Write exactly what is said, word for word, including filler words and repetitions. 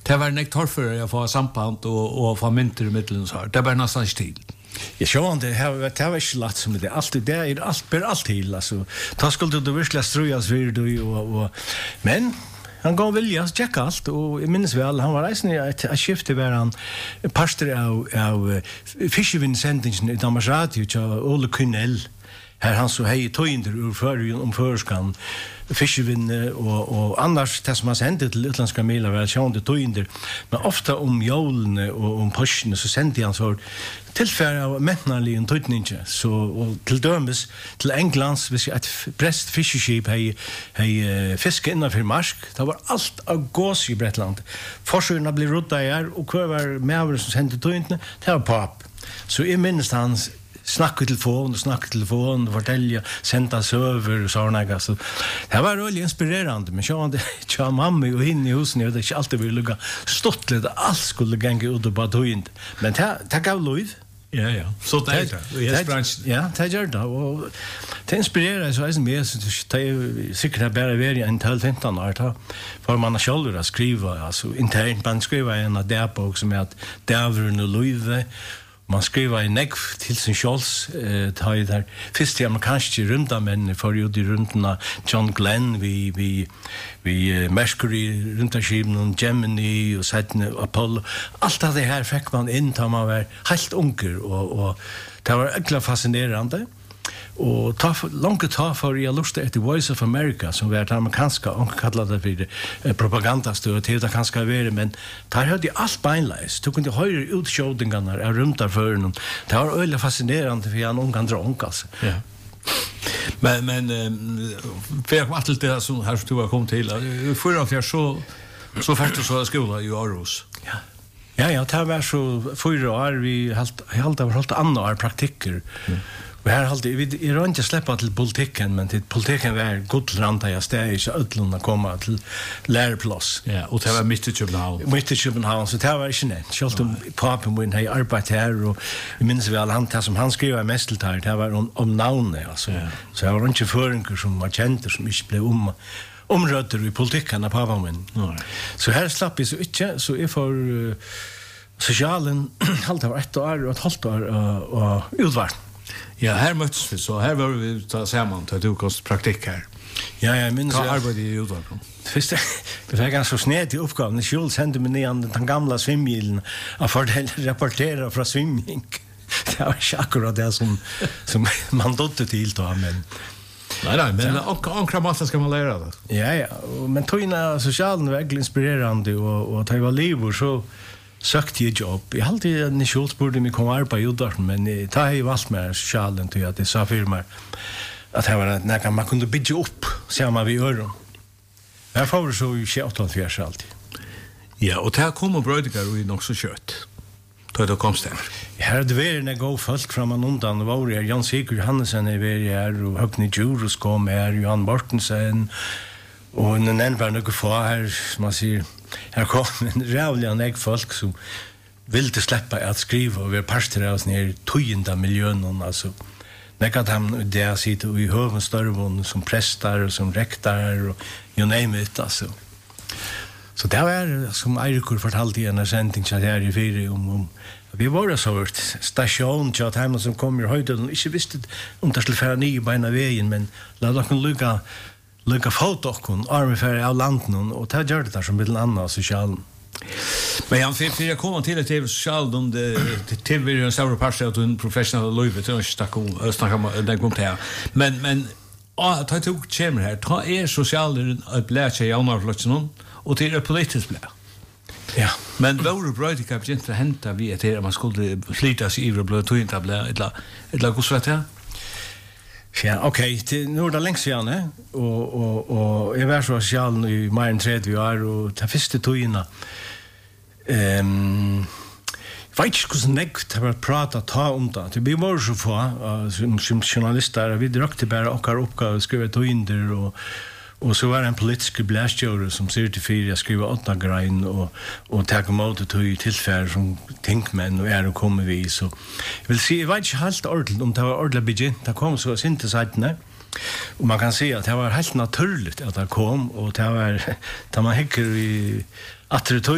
det var en torfer jag får samband och och få mynter i mitten så här. Det var nästan stil. Jag tror inte det här det var inte lätt som det alltid det är allt ber allt till alltså. Ta skulle du verkligen strujas vid du och och men han går vilja checka allt och jag minns väl han var reisen ett skifte var han pastor av av Fishervin sendingen i Danmarks Radio till Ole Kunnell. Här han så hej toinder ur för om förskan Fishervin och och annars det som har sänt till utländska mejlar väl sjönde toinder men ofta om julen och om påsken så sände han så tillfärd av mentally en tydninge så och till dömes till Englands vis ett prest fishership hej hej fiske innanför marsk det var allt av gås i Bretland forsörna blev rodda här och kvar var med som sände tydninge det var pop så i minst hans snacka telefon och snacka telefon och fortälja sända server och såna så det var väldigt inspirerande men så det jag mamma och in i huset och det är alltid vill lugga stått lite allt skulle gänga ut och bara då inte men det det gav lov ja ja så det är bransch ja det gör det och det inspirerar så är det mer så det är säkert bara vara en tal femton år då för man har själv att skriva alltså internt man skriver en där bok som är att Davern och Louise man skriver en neck till sin Scholz eh tar ju där först amerikanska runda men för ju de rundorna John Glenn vi vi vi Mercury rundaskiven och Gemini och Saturn Apollo allt det här fick man in tar man var helt unker och och det var äckla fascinerande och ta långt ta för jag lustar efter Voice of America som var amerikanska och kallade för eh, propagandastöd till det kanske vara men där hade allt beinleis du kunde höra utskjutningarna är runt där för någon det var öle fascinerande för en ung dronk alltså ja men men för jag var alltid det som här stod kom till förra för så så fast så skola i Aarhus ja ja ja det var så fyra år vi halt halt av halt andra praktiker mm. Och här alltid vi är runt att släppa till politiken men till politiken var gott randa jag stäger så utlunda komma till lärplats. Ja, och det var mitt i Köpenhamn. Mitt i Köpenhamn så det var inte net. Självt om papen when he arbetar här och vi minns väl han det som han skrev mest till det var om om namnet alltså. Ja. Så jag var inte föringar som var kända som inte blev om omrötter i politiken av papen. Ja. Så här slapp vi så inte så är för uh, socialen halt av ett år och ett halvt år och uh, utvart. Ja, här möttes vi så. Här var vi ta samman till du kost praktik här. Ja, jag minns jag arbetade i Uddevalla. Först det var ganska snett i uppgåvan. Schultz sände mig ner den gamla svimmilen och för rapportera från swimming. Det var akkurat det som som man dotte till då men nej nej men ankra massa ska man lära det. Ja ja, men tojna socialen var verkligen inspirerande och och det var liv så sökte jag jobb. Jag hade en Schultz borde mig komma på Uddevalla men det har ju valt med socialen till att det sa firma att det var när man kunde bygga upp ser man vi öron. Jag får så ju sjutton fjärs alltid. Ja, och det kommer brödikar och nog så kött. Då det kom stämmer. Här hade vi en gå folk från man undan var det Jan Sigurd Johansen är vi här och Högni Djurus kom här Johan Mortensen och en nämnvärd några få här som man ser här kom en rävliga nägg folk som ville släppa att skriva och vi pastor oss ner tojenda miljön alltså Nekad han där sitter i höven störvån som prästar och som rektar och you name it alltså. Så det var som Eirikur fortalte i en sändning så här i fyra om, om vi var så ett station så att han som kom i höjden inte visste om det skulle fära ny på ena vägen men lade dock en lycka lycka fot och armfärg av landen och det gör det där som mitt annat socialen. Men jag fick jag komma till det social om det till vi en stor part av en professional life så stack och snacka om den kom till. Men men ah ta tog chamber här ta är social att lära sig andra flotsen och till det politiskt blä. Ja, men vore brödika inte hämta vi att det man skulle slita sig i och blå inte blä eller eller hur så det ja, okej, okay. Nu är det längst igen, eh? och, och, och jag var så social i mer än trettio år, och det första togina. Um, jag vet inte hur snägt det var att prata ta om det. Det blir bara så få, uh, som, som journalister, vi drakte bara och har uppgått och skriva toginder, och, och så var det en politisk blästgörare som ser till fyra, jag skriver åtta grejen, och, och tar emot tog tillfärd som tinkmän och är och kommer vi. Så jag vill säga, jag vet inte helt ordentligt om det var ordentligt begynnt. Det kom så inte sajtene. Och man kan se att det var helt naturligt att det kom, och det var, där man hickar i att det